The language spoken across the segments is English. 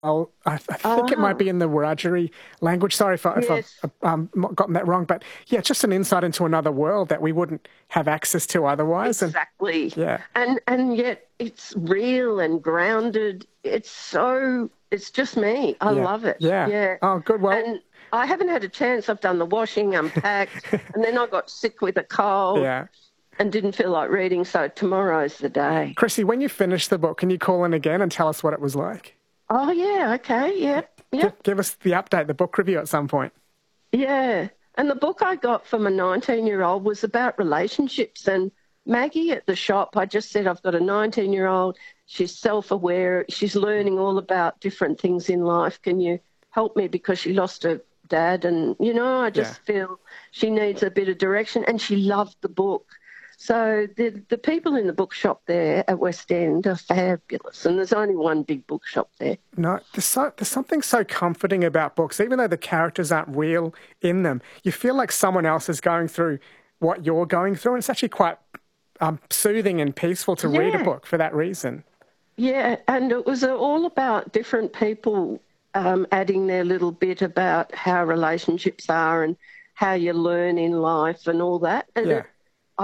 I think it might Ah, be in the Wiradjuri language. Sorry if I've yes, gotten that wrong, but yeah, it's just an insight into another world that we wouldn't have access to otherwise. And exactly. yeah, And yet it's real and grounded. It's just me. I yeah, love it. yeah. Yeah. Oh, good. Well, And I haven't had a chance. I've done the washing, unpacked, and then I got sick with a cold yeah. and didn't feel like reading, so tomorrow's the day. Chrissy, when you finish the book, can you call in again and tell us what it was like? Oh yeah, okay, yep, Give, yep. give us the update, the book review at some point. Yeah. And the book I got from a 19-year-old was about relationships. And Maggie at the shop, I just said, I've got a 19-year-old. She's self aware. She's learning all about different things in life. Can you help me? Because she lost her dad. And, I Yeah. just feel she needs a bit of direction. And she loved the book. So the people in the bookshop there at West End are fabulous. And there's only one big bookshop there. No, there's something so comforting about books, even though the characters aren't real in them. You feel like someone else is going through what you're going through, and it's actually quite soothing and peaceful to read a Yeah. book for that reason. Yeah, and it was all about different people adding their little bit about how relationships are and how you learn in life and all that. And Yeah.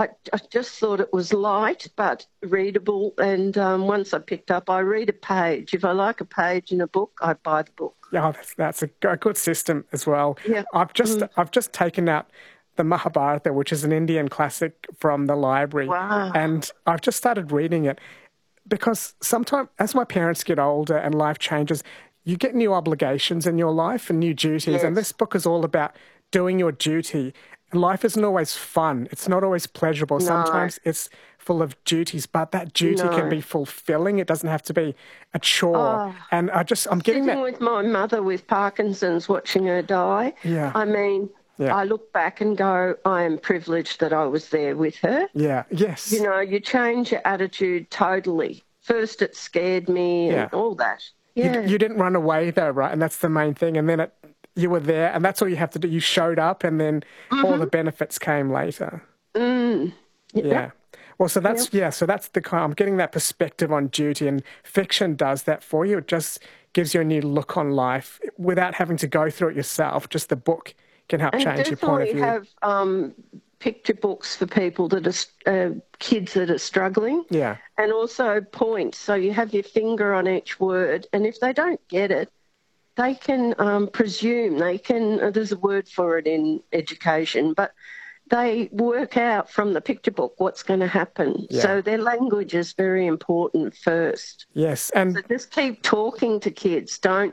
I just thought it was light but readable. And once I picked up, I read a page. If I like a page in a book, I buy the book. Yeah, that's a good system as well. Yeah. Mm. I've just taken out the Mahabharata, which is an Indian classic from the library, Wow. and I've just started reading it because sometimes, as my parents get older and life changes, you get new obligations in your life and new duties, and this Yes. book is all about doing your duty. Life isn't always fun. It's not always pleasurable. No, Sometimes it's full of duties, but that duty can no. be fulfilling. It doesn't have to be a chore. Oh, And I'm getting sitting that. with my mother with Parkinson's, watching her die. Yeah, I mean, yeah, I look back and go, I am privileged that I was there with her. yeah, yes, You change your attitude totally. First, it scared me and yeah. all that. You Yeah. you didn't run away though, right? And that's the main thing. And then you were there, and that's all you have to do. You showed up, and then all the Mm-hmm. benefits came later. Mm. Yeah. Yep. Well, Yep. so that's the kind. I'm getting that perspective on duty, and fiction does that for you. It just gives you a new look on life without having to go through it yourself. Just the book can help And change your point of definitely view. have picture books for people that are kids that are struggling, Yeah. and also points. So you have your finger on each word, and if they don't get it, they can presume. They can. There's a word for it in education, but they work out from the picture book what's going to happen. Yeah. So their language is very important first. Yes. So And just keep talking to kids. Don't,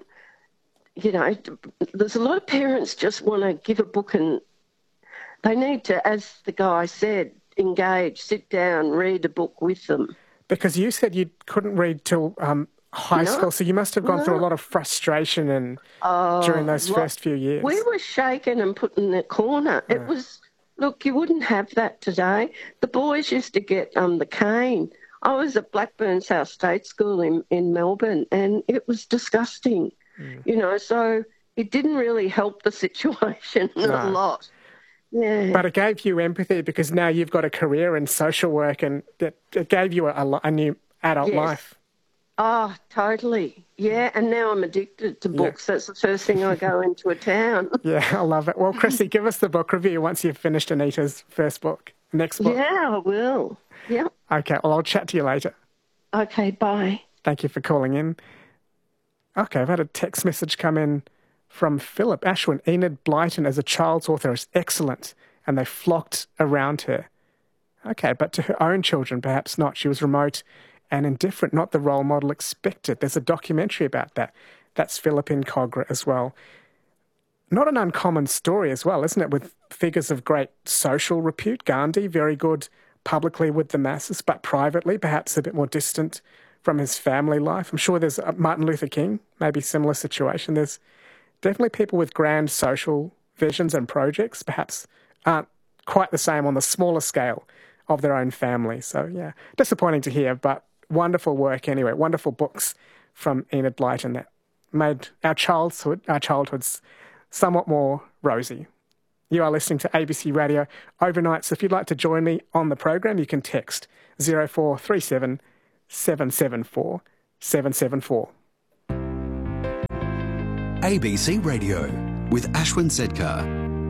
you know, there's a lot of parents just want to give a book and they need to, as the guy said, engage, sit down, read a book with them. because you said you couldn't read till high No, school, so you must have gone through a no. lot of frustration and during Oh, those first few we years. were shaken and put in the corner. It Yeah. was, look, you wouldn't have that today. The boys used to get the cane. I was at Blackburn South State School in Melbourne, and it was disgusting, Mm. so it didn't really help the situation a No. lot. Yeah. But it gave you empathy because now you've got a career in social work, and it gave you a new adult Yes. life. Oh, totally. Yeah. And now I'm addicted to Yeah. books. That's the first thing I go into a town. Yeah, I love it. Well, Chrissy, give us the book review once you've finished Anita's first book, next book. Yeah, I will. Yeah. Okay, well, I'll chat to you later. Okay. Bye. Thank you for calling in. Okay, I've had a text message come in from Philip Ashwin. Enid Blyton as a child's author is excellent, and they flocked around her. Okay, but to her own children, perhaps not. She was remote and indifferent, not the role model expected. There's a documentary about that. That's Philip in Cogra as well. Not an uncommon story as well, isn't it, with figures of great social repute. Gandhi, very good publicly with the masses, but privately, perhaps a bit more distant from his family life. I'm sure there's Martin Luther King, maybe similar situation. There's definitely people with grand social visions and projects, perhaps aren't quite the same on the smaller scale of their own family. So, yeah, disappointing to hear, but wonderful work anyway. Wonderful books from Enid Blyton that made our childhoods somewhat more rosy. You are listening to ABC Radio Overnight, so if you'd like to join me on the program, you can text 0437 774 774. ABC Radio with Ashwin Sedkar.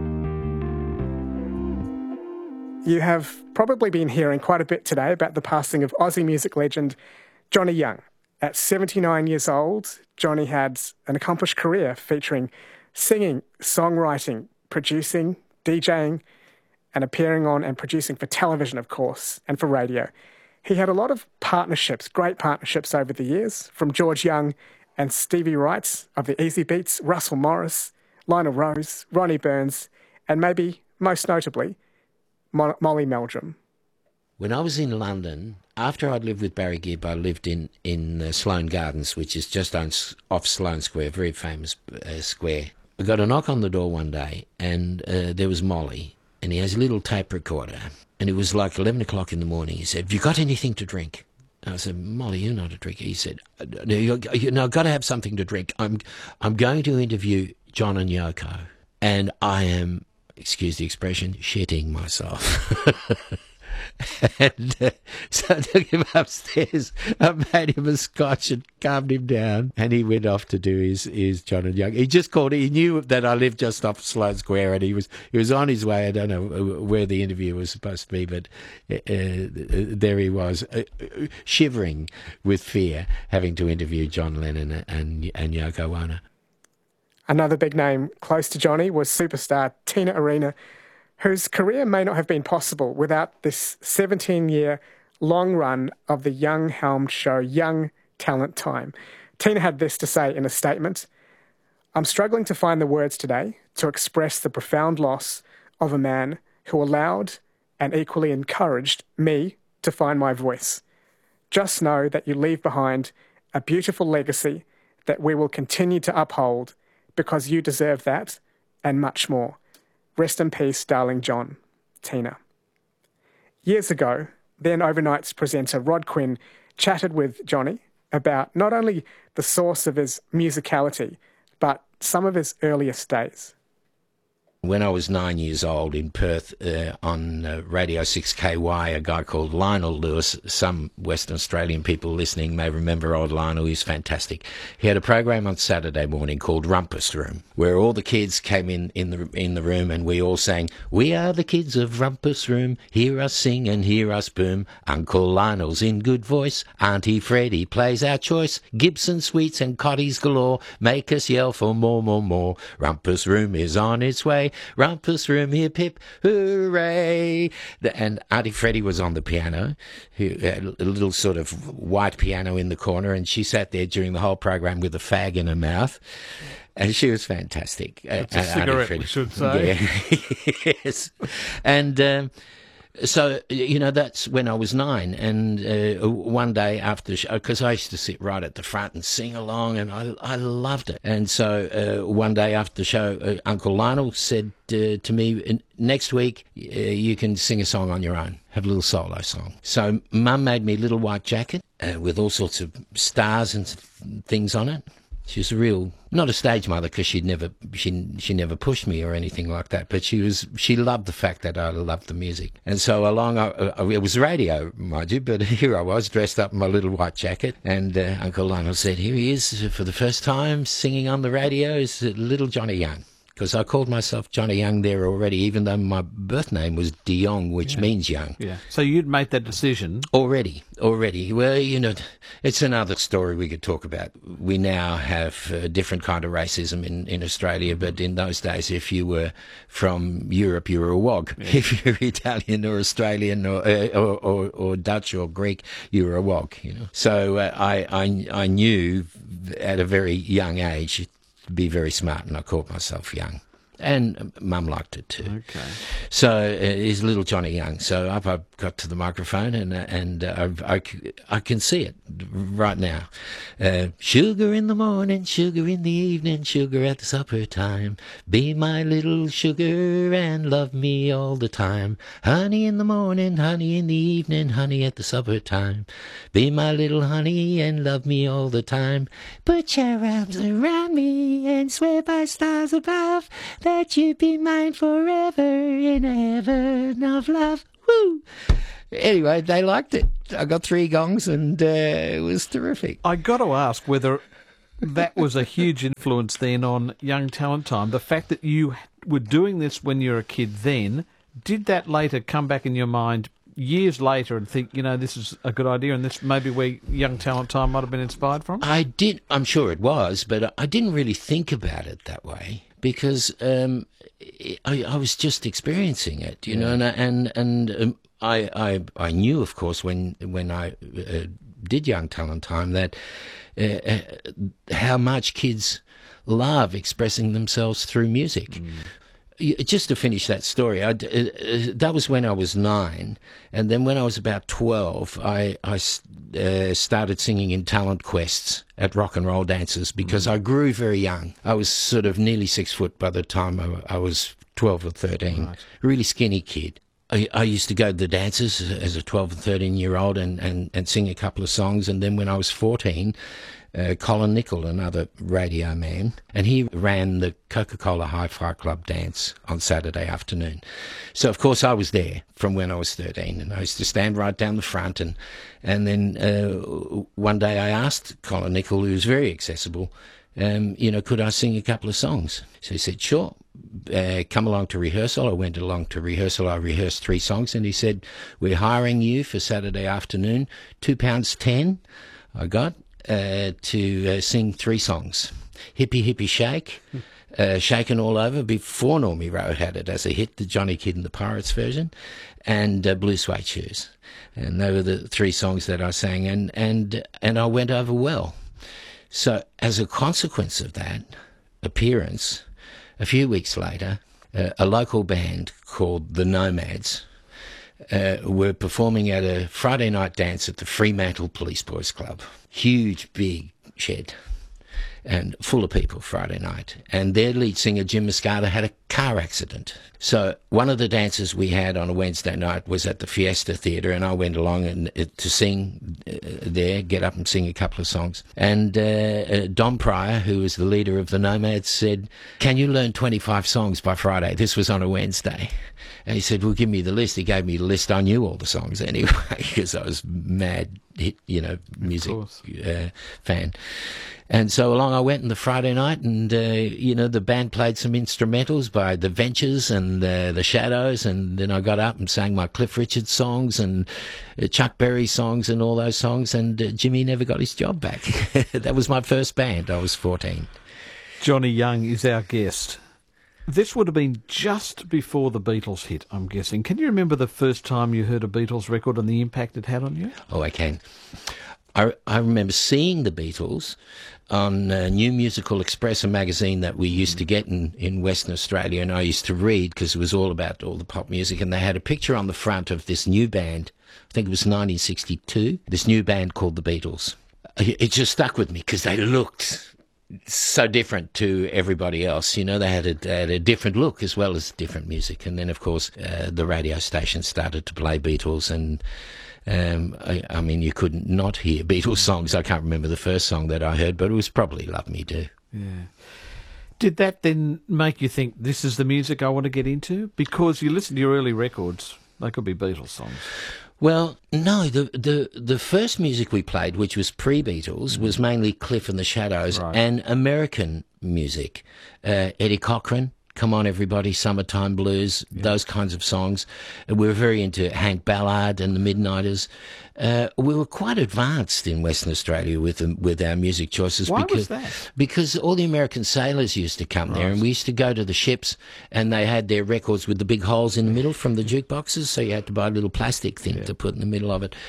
You have probably been hearing quite a bit today about the passing of Aussie music legend Johnny Young. At 79 years old, Johnny had an accomplished career featuring singing, songwriting, producing, DJing, and appearing on and producing for television, of course, and for radio. He had a lot of partnerships, great partnerships over the years, from George Young and Stevie Wright of the Easy Beats, Russell Morris, Lionel Rose, Ronnie Burns, and maybe, most notably, Molly Meldrum. When I was in London, after I'd lived with Barry Gibb, I lived in Sloane Gardens, which is just off Sloane Square, very famous square. I got a knock on the door one day, and there was Molly, and he has a little tape recorder, and it was like 11 o'clock in the morning. He said, "Have you got anything to drink?" I said, "Molly, you're not a drinker." He said, "No, I've got to have something to drink. I'm going to interview John and Yoko, and I am, excuse the expression, shitting myself." And so I took him upstairs, I made him a scotch and calmed him down, and he went off to do his John and Young. He just called, he knew that I lived just off Sloane Square, and he was on his way. I don't know where the interview was supposed to be, but there he was, shivering with fear, having to interview John Lennon and Yoko Ono. Another big name close to Johnny was superstar Tina Arena, whose career may not have been possible without this 17-year long run of the Young-helmed show Young Talent Time. Tina had this to say in a statement: "I'm struggling to find the words today to express the profound loss of a man who allowed and equally encouraged me to find my voice. Just know that you leave behind a beautiful legacy that we will continue to uphold because you deserve that and much more. Rest in peace, darling John." Tina. Years ago, then Overnights presenter Rod Quinn chatted with Johnny about not only the source of his musicality, but some of his earliest days. When I was 9 years old in Perth on Radio 6KY, a guy called Lionel Lewis, some Western Australian people listening may remember old Lionel, he's fantastic. He had a program on Saturday morning called Rumpus Room, where all the kids came in the room and we all sang, "We are the kids of Rumpus Room, hear us sing and hear us boom. Uncle Lionel's in good voice, Auntie Freddie plays our choice. Gibson sweets and cotties galore, make us yell for more, more, more. Rumpus Room is on its way. Rumpus Room, hip hip, hooray." And Auntie Freddie was on the piano, who had a little sort of white piano in the corner, and she sat there during the whole program with a fag in her mouth. And she was fantastic. It's a cigarette, we should say. Yeah. Yes. And so, that's when I was 9. And one day after the show, because I used to sit right at the front and sing along, and I loved it. And so one day after the show, Uncle Lionel said to me, "Next week, you can sing a song on your own, have a little solo song." So Mum made me a little white jacket with all sorts of stars and things on it. She was not a stage mother, because she never pushed me or anything like that, but she loved the fact that I loved the music. And so it was radio, mind you, but here I was dressed up in my little white jacket, and Uncle Lionel said, "Here he is for the first time singing on the radio, is little Johnny Young." Because I called myself Johnny Young there already, even though my birth name was De Jong, which means young. Yeah. So you'd made that decision? Already. Well, it's another story we could talk about. We now have a different kind of racism in Australia, but in those days, if you were from Europe, you were a wog. Yeah. If you're Italian or Australian or Dutch or Greek, you were a wog. So I knew at a very young age be very smart, and I called myself Young. And Mum liked it too. Okay. So he's little Johnny Young. So up I got to the microphone, and I can see it right now. Sugar in the morning, sugar in the evening, sugar at the supper time. Be my little sugar and love me all the time. Honey in the morning, honey in the evening, honey at the supper time. Be my little honey and love me all the time. Put your arms around me and swear by stars above that you be mine forever in a heaven of love. Woo! Anyway, they liked it. I got 3 gongs, and it was terrific. I got to ask whether that was a huge influence then on Young Talent Time. The fact that you were doing this when you were a kid then, did that later come back in your mind years later and think, this is a good idea and this maybe where Young Talent Time might have been inspired from? I did. I'm sure it was, but I didn't really think about it that way because I was just experiencing it, and I knew, of course, when I did Young Talent Time that how much kids love expressing themselves through music. Just to finish that story, that was when I was 9, and then when I was about 12, I started singing in talent quests at rock and roll dances because I grew very young. I was sort of nearly 6 foot by the time I was 12 or 13, right. Really skinny kid. I used to go to the dances as a 12 and 13-year-old and sing a couple of songs, and then when I was 14, Colin Nichol, another radio man, and he ran the Coca-Cola Hi-Fi Club dance on Saturday afternoon. So, of course, I was there from when I was 13, and I used to stand right down the front. And then one day I asked Colin Nichol, who was very accessible, could I sing a couple of songs? So he said, sure. Come along to rehearsal. I went along to rehearsal. I rehearsed 3 songs, and he said, we're hiring you for Saturday afternoon, £2.10 I got. To sing 3 songs. Hippie Hippie Shake, Shaken All Over, before Normie Rowe had it as a hit, the Johnny Kidd and the Pirates version, and Blue Suede Shoes. And they were the 3 songs that I sang, and I went over well. So as a consequence of that appearance, a few weeks later, a local band called the Nomads were performing at a Friday night dance at the Fremantle Police Boys Club. Huge, big shed and full of people Friday night. And their lead singer, Jim Moscata, had a car accident. So one of the dances we had on a Wednesday night was at the Fiesta Theatre, and I went along to sing there, get up and sing a couple of songs. And Don Pryor, who was the leader of the Nomads, said, can you learn 25 songs by Friday? This was on a Wednesday. And he said, well, give me the list. He gave me the list. I knew all the songs anyway because I was mad, music fan. And so along I went on the Friday night, and, the band played some instrumentals by The Ventures and The Shadows, and then I got up and sang my Cliff Richard songs and Chuck Berry songs and all those songs, and Jimmy never got his job back. That was my first band. I was 14. Johnny Young is our guest. This would have been just before the Beatles hit, I'm guessing. Can you remember the first time you heard a Beatles record and the impact it had on you? Oh, I can. I remember seeing the Beatles on New Musical Express, a magazine that we used to get in Western Australia, and I used to read because it was all about all the pop music, and they had a picture on the front of this new band. I think it was 1962, this new band called the Beatles. It just stuck with me because they looked so different to everybody else. They had a different look as well as different music. And then, of course, the radio station started to play Beatles, and I mean, you couldn't not hear Beatles songs. I can't remember the first song that I heard, but it was probably Love Me Do. Yeah. Did that then make you think, this is the music I want to get into? Because you listen to your early records, they could be Beatles songs. Well, no, the first music we played, which was pre-Beatles, was mainly Cliff and the Shadows, right, and American music. Eddie Cochran, Come On Everybody, Summertime Blues, those kinds of songs. We were very into Hank Ballard and the Midnighters. We were quite advanced in Western Australia with our music choices. Why was that? Because all the American sailors used to come there, and we used to go to the ships, and they had their records with the big holes in the middle from the jukeboxes, so you had to buy a little plastic thing to put in the middle of it.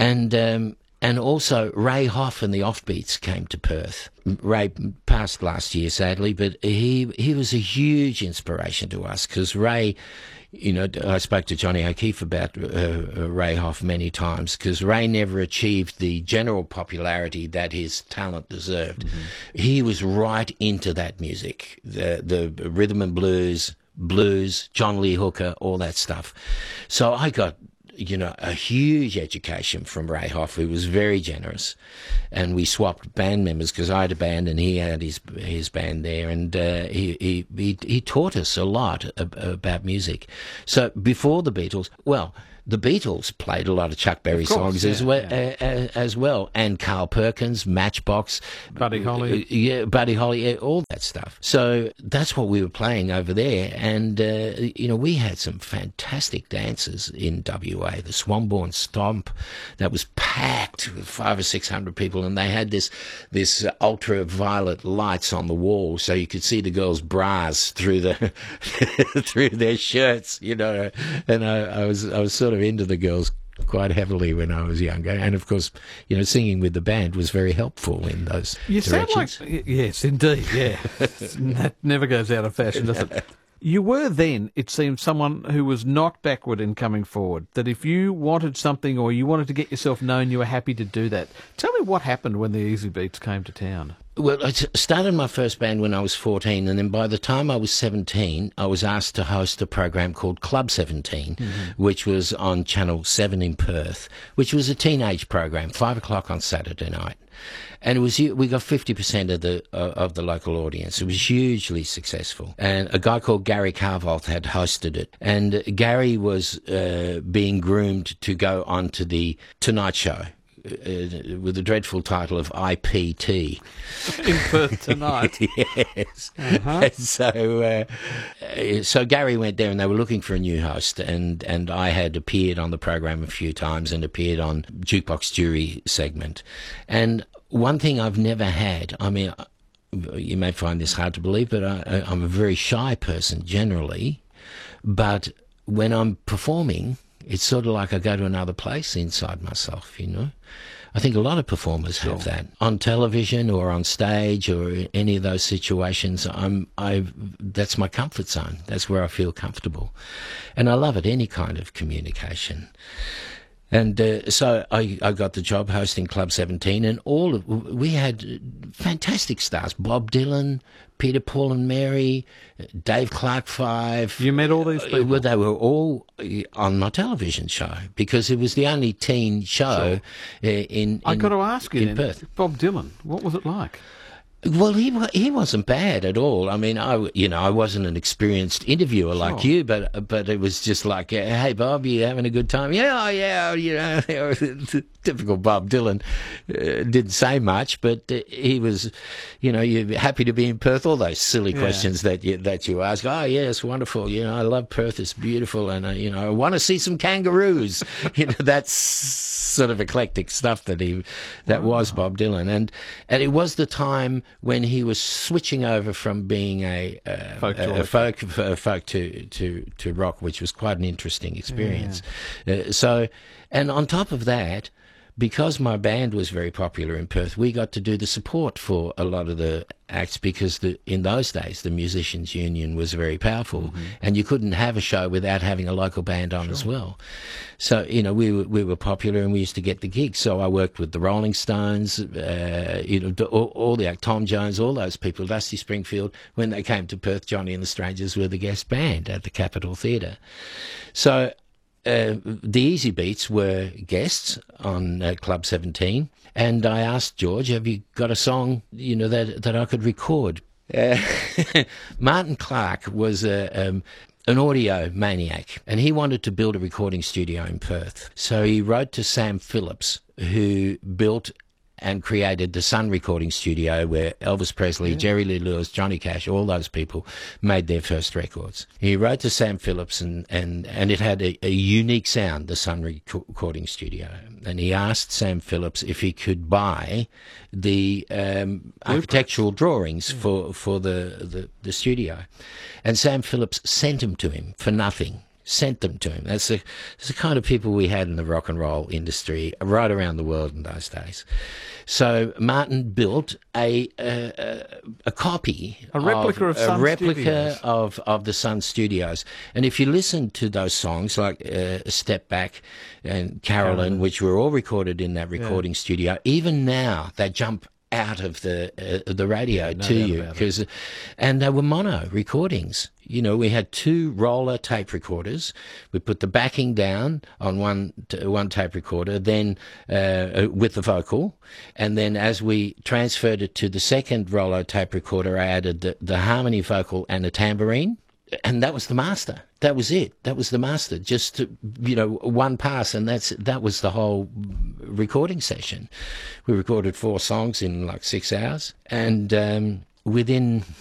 And also Ray Hoff and the Offbeats came to Perth. Ray passed last year, sadly, but he was a huge inspiration to us because Ray, I spoke to Johnny O'Keefe about Ray Hoff many times because Ray never achieved the general popularity that his talent deserved. Mm-hmm. He was right into that music, the rhythm and blues, John Lee Hooker, all that stuff. So I got a huge education from Ray Hoff, who was very generous, and we swapped band members because I had a band and he had his band there, and he taught us a lot about music. So before the Beatles, well, the Beatles played a lot of Chuck Berry course, songs as well, and Carl Perkins, Matchbox, Buddy Holly. Buddy Holly, all that stuff. So that's what we were playing over there, and we had some fantastic dances in WA. The Swanbourne Stomp, that was packed with 500 or 600 people, and they had this ultraviolet lights on the wall, so you could see the girls' bras through the through their shirts, And I was sort of into the girls quite heavily when I was younger, and of course, singing with the band was very helpful in those directions. Sound like, yes, indeed, yeah. That never goes out of fashion, does it? You were then, it seems, someone who was not backward in coming forward, that if you wanted something or you wanted to get yourself known, you were happy to do that. Tell me what happened when the Easy Beats came to town. Well, I started my first band when I was 14, and then by the time I was 17, I was asked to host a program called Club 17, which was on Channel 7 in Perth, which was a teenage program, 5 o'clock on Saturday night. And we got 50% of the local audience. It was hugely successful. And a guy called Gary Carvolt had hosted it. And Gary was being groomed to go on to the Tonight Show. With the dreadful title of IPT. In Perth Tonight. Yes. And so Gary went there, and they were looking for a new host, and I had appeared on the program a few times and appeared on Jukebox Jury segment. And one thing I've never had, I mean, you may find this hard to believe, but I'm a very shy person generally, but when I'm performing, it's sort of like I go to another place inside myself, I think a lot of performers have that. On television or on stage or any of those situations, that's my comfort zone. That's where I feel comfortable. And I love it, any kind of communication. And so I got the job hosting Club 17, and we had fantastic stars: Bob Dylan, Peter, Paul and Mary, Dave Clark 5. You met all these people? Well, they were all on my television show, because it was the only teen show in I got to ask you, Perth. Bob Dylan, what was it like? Well, he wasn't bad at all. I mean, I wasn't an experienced interviewer like you, but it was just like, hey, Bob, you having a good time? Yeah, typical Bob Dylan. Didn't say much, but he was, you're happy to be in Perth. All those silly questions that you ask. Oh, yes, wonderful. I love Perth. It's beautiful, and I want to see some kangaroos. That's sort of eclectic stuff that was Bob Dylan, and it was the time when he was switching over from being a folk to rock, which was quite an interesting experience. And on top of that, because my band was very popular in Perth, we got to do the support for a lot of the acts, because in those days the Musicians Union was very powerful, and you couldn't have a show without having a local band on as well. So we were popular, and we used to get the gigs. So I worked with the Rolling Stones, all the Tom Jones, all those people, Dusty Springfield. When they came to Perth, Johnny and the Strangers were the guest band at the Capitol Theatre. So the Easy Beats were guests on Club 17, and I asked George, have you got a song, that I could record? Martin Clark was an audio maniac, and he wanted to build a recording studio in Perth. So he wrote to Sam Phillips, who built and created the Sun Recording Studio, where Elvis Presley, Jerry Lee Lewis, Johnny Cash, all those people made their first records. He wrote to Sam Phillips, and it had a unique sound, the Sun Recording Studio. And he asked Sam Phillips if he could buy the architectural drawings for the studio. And Sam Phillips sent them to him for nothing. Sent them to him. That's the kind of people we had in the rock and roll industry right around the world in those days. So Martin built a copy, a replica of the Sun Studios. And if you listen to those songs like Step Back and Carolyn, which were all recorded in that recording studio, even now they jump out of the radio to you, and they were mono recordings. We had 2 roller tape recorders. We put the backing down on one tape recorder, then with the vocal, and then as we transferred it to the second roller tape recorder, I added the harmony vocal and a tambourine and that was the master. That was it. That was the master. Just to, one pass, and that was the whole recording session. We recorded 4 songs in like 6 hours, and within